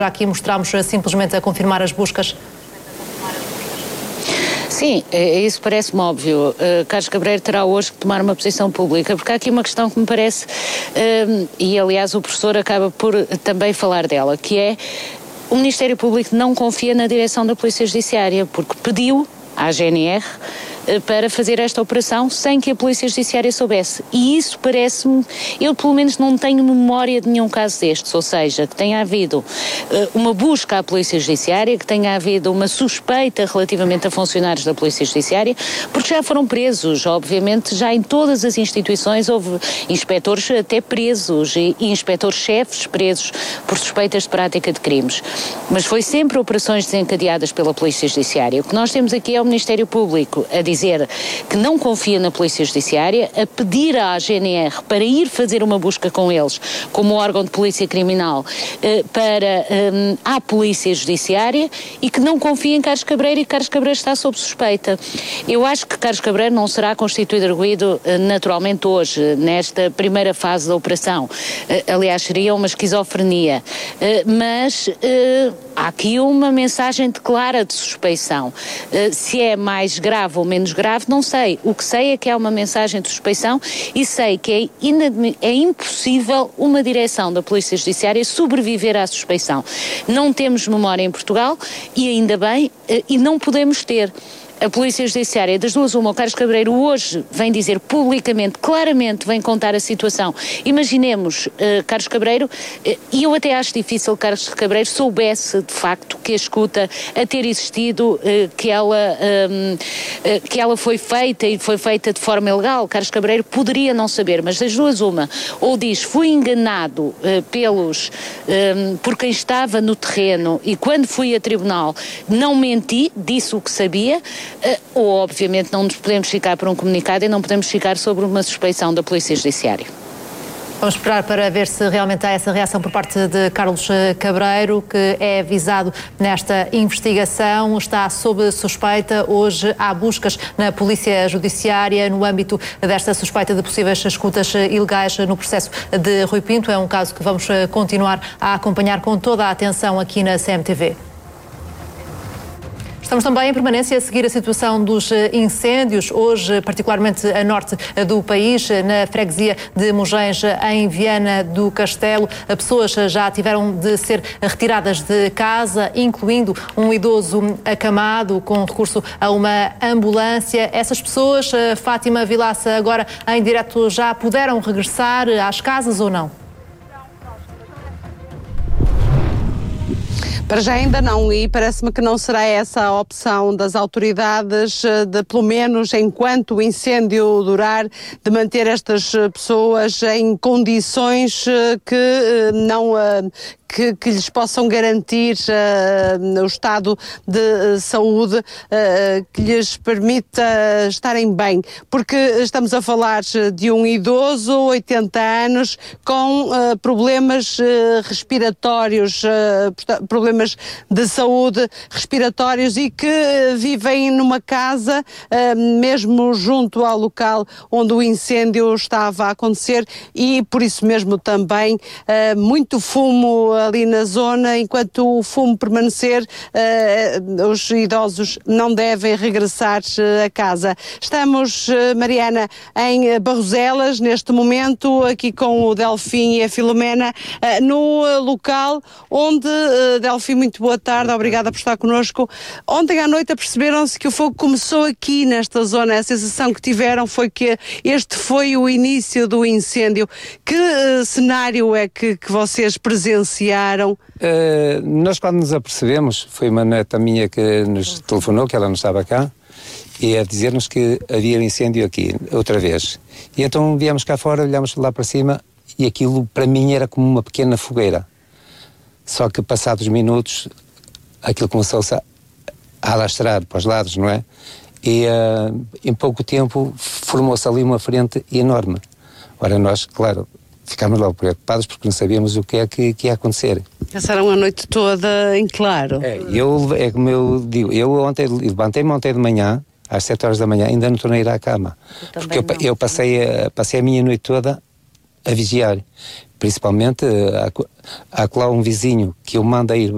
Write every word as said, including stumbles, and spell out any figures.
Aqui mostramos simplesmente a confirmar as buscas. Sim, isso parece-me óbvio. Uh, Carlos Cabreiro terá hoje que tomar uma posição pública, porque há aqui uma questão que me parece, uh, e aliás o professor acaba por também falar dela, que é o Ministério Público não confia na direção da Polícia Judiciária, porque pediu à G N R para fazer esta operação sem que a Polícia Judiciária soubesse. E isso parece-me, eu pelo menos não tenho memória de nenhum caso destes, ou seja, que tenha havido uh, uma busca à Polícia Judiciária, que tenha havido uma suspeita relativamente a funcionários da Polícia Judiciária, porque já foram presos, obviamente, já em todas as instituições houve inspectores até presos e, e inspectores-chefes presos por suspeitas de prática de crimes. Mas foi sempre operações desencadeadas pela Polícia Judiciária. O que nós temos aqui é o Ministério Público a dizer que não confia na Polícia Judiciária, a pedir à G N R para ir fazer uma busca com eles, como órgão de polícia criminal, para à Polícia Judiciária, e que não confia em Carlos Cabreiro, e Carlos Cabreiro está sob suspeita. Eu acho que Carlos Cabreiro não será constituído arguido naturalmente hoje, nesta primeira fase da operação. Aliás, seria uma esquizofrenia. Mas há aqui uma mensagem clara de suspeição. Se é mais grave ou menos grave, não sei. O que sei é que há uma mensagem de suspeição e sei que é, inadmi- é impossível uma direção da Polícia Judiciária sobreviver à suspeição. Não temos memória em Portugal, e ainda bem, e não podemos ter. A Polícia Judiciária, das duas uma, o Carlos Cabreiro hoje vem dizer publicamente, claramente vem contar a situação. Imaginemos, uh, Carlos Cabreiro, uh, e eu até acho difícil que Carlos Cabreiro soubesse de facto que a escuta a ter existido, uh, que, ela, um, uh, que ela foi feita e foi feita de forma ilegal. Carlos Cabreiro poderia não saber, mas das duas uma, ou diz fui enganado uh, pelos, um, por quem estava no terreno, e quando fui a tribunal não menti, disse o que sabia. Uh, ou obviamente não nos podemos ficar por um comunicado e não podemos ficar sobre uma suspeição da Polícia Judiciária. Vamos esperar para ver se realmente há essa reação por parte de Carlos Cabreiro, que é visado nesta investigação, está sob suspeita. Hoje há buscas na Polícia Judiciária no âmbito desta suspeita de possíveis escutas ilegais no processo de Rui Pinto. É um caso que vamos continuar a acompanhar com toda a atenção aqui na C M T V. Estamos também em permanência a seguir a situação dos incêndios, hoje particularmente a norte do país, na freguesia de Mugens, em Viana do Castelo. Pessoas já tiveram de ser retiradas de casa, incluindo um idoso acamado com recurso a uma ambulância. Essas pessoas, Fátima Vilaça, agora em direto, já puderam regressar às casas ou não? Para já ainda não, e parece-me que não será essa a opção das autoridades, de, pelo menos enquanto o incêndio durar, de manter estas pessoas em condições que não... Que, que lhes possam garantir uh, o estado de uh, saúde uh, que lhes permita estarem bem, porque estamos a falar de um idoso, oitenta anos, com uh, problemas uh, respiratórios, uh, problemas de saúde respiratórios, e que uh, vivem numa casa, uh, mesmo junto ao local onde o incêndio estava a acontecer, e por isso mesmo também uh, muito fumo ali na zona. Enquanto o fumo permanecer, uh, os idosos não devem regressar uh, a casa. Estamos, uh, Mariana, em Barroselas, neste momento, aqui com o Delfim e a Filomena, uh, no uh, local onde, uh, Delfim, muito boa tarde, obrigada por estar connosco. Ontem à noite aperceberam-se que o fogo começou aqui nesta zona. A sensação que tiveram foi que este foi o início do incêndio. Que uh, cenário é que, que vocês presenciaram? Uh, nós, quando nos apercebemos, foi uma neta minha que nos telefonou, que ela não estava cá, e a dizer-nos que havia um incêndio aqui, outra vez. E então viemos cá fora, olhámos lá para cima, e aquilo para mim era como uma pequena fogueira. Só que passados minutos, aquilo começou-se a, a alastrar para os lados, não é? E uh, em pouco tempo formou-se ali uma frente enorme. Ora, nós, claro, ficámos logo preocupados porque não sabíamos o que é que, que ia acontecer. Passaram a noite toda em claro. É, eu, é como eu digo, eu ontem levantei-me ontem de manhã, às sete horas da manhã, ainda não tornei a ir à cama. Eu porque eu, eu passei, a, passei a minha noite toda a vigiar. Principalmente, há, há lá um vizinho que eu mando a ir